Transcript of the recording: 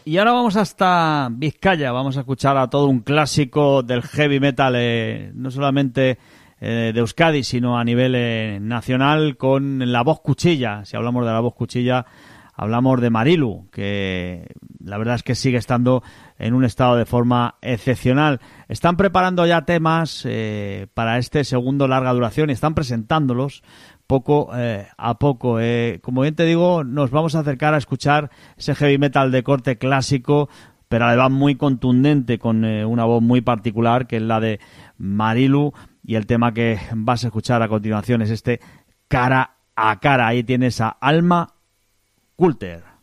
Y ahora vamos hasta Vizcaya, vamos a escuchar a todo un clásico del heavy metal, no solamente de Euskadi, sino a nivel nacional, con La Voz Cuchilla. Si hablamos de La Voz Cuchilla, hablamos de Marilu, que la verdad es que sigue estando en un estado de forma excepcional. Están preparando ya temas para este segundo larga duración y están presentándolos poco a poco. Como bien te digo, nos vamos a acercar a escuchar ese heavy metal de corte clásico, pero además muy contundente, con una voz muy particular, que es la de Marilu, y el tema que vas a escuchar a continuación es este Cara a Cara. Ahí tienes a Alma Coulter.